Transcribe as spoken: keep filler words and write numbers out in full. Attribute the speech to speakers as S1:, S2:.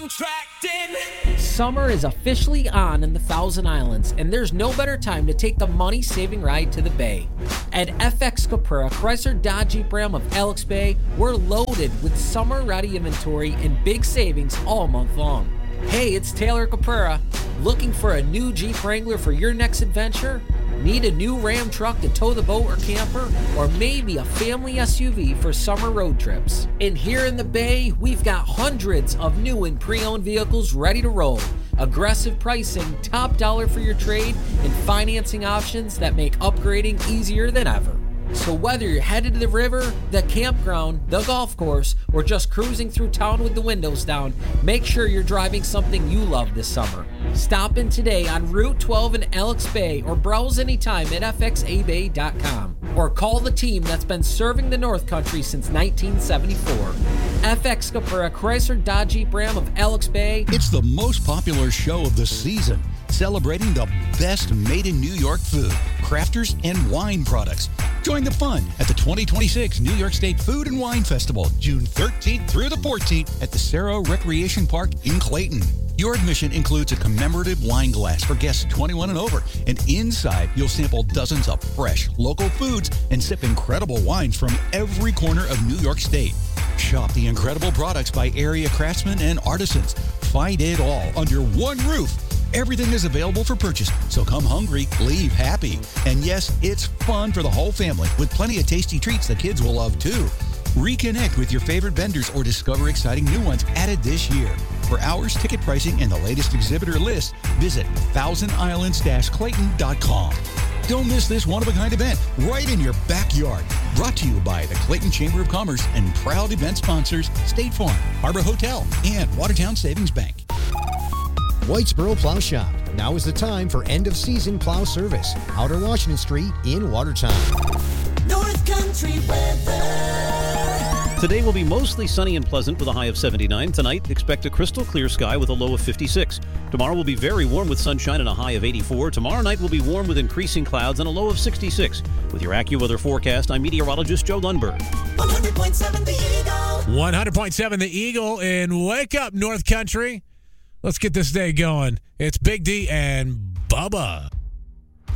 S1: Contracting.
S2: Summer is officially on in the Thousand Islands, and there's no better time to take the money-saving ride to the Bay. At F X Capura, Chrysler Dodge Jeep Ram of Alex Bay, we're loaded with summer-ready inventory and big savings all month long. Hey, it's Taylor Capura. Looking for a new Jeep Wrangler for your next adventure? Need a new Ram truck to tow the boat or camper? Or maybe a family S U V for summer road trips? And here in the Bay, we've got hundreds of new and pre-owned vehicles ready to roll. Aggressive pricing, top dollar for your trade, and financing options that make upgrading easier than ever. So whether you're headed to the river, the campground, the golf course, or just cruising through town with the windows down, make sure you're driving something you love this summer. Stop in today on Route twelve in Alex Bay or browse anytime at f x a bay dot com or call the team that's been serving the North Country since nineteen seventy-four. F X Capura Chrysler Dodge Jeep Ram of Alex Bay.
S3: It's the most popular show of the season, celebrating the best made in New York food, crafters, and wine products. Join the fun at the twenty twenty-six New York State Food and Wine Festival, June thirteenth through the fourteenth at the Cerro Recreation Park in Clayton. Your admission includes a commemorative wine glass for guests twenty-one and over, and inside you'll sample dozens of fresh, local foods and sip incredible wines from every corner of New York State. Shop the incredible products by area craftsmen and artisans. Find it all under one roof. Everything is available for purchase, so come hungry, leave happy. And yes, it's fun for the whole family with plenty of tasty treats the kids will love too. Reconnect with your favorite vendors or discover exciting new ones added this year. For hours, ticket pricing, and the latest exhibitor list, visit thousand islands dash clayton dot com. Don't miss this one-of-a-kind event right in your backyard. Brought to you by the Clayton Chamber of Commerce and proud event sponsors State Farm, Harbor Hotel, and Watertown Savings Bank.
S4: Whitesboro Plow Shop. Now is the time for end-of-season plow service. Outer Washington Street in Watertown.
S1: North Country weather.
S5: Today will be mostly sunny and pleasant with a high of seventy-nine. Tonight, expect a crystal clear sky with a low of fifty-six. Tomorrow will be very warm with sunshine and a high of eighty-four. Tomorrow night will be warm with increasing clouds and a low of sixty-six. With your AccuWeather forecast, I'm meteorologist Joe Lundberg.
S1: one hundred point seven The Eagle.
S6: one hundred point seven The Eagle, and wake up, North Country. Let's get this day going. It's Big D and Bubba.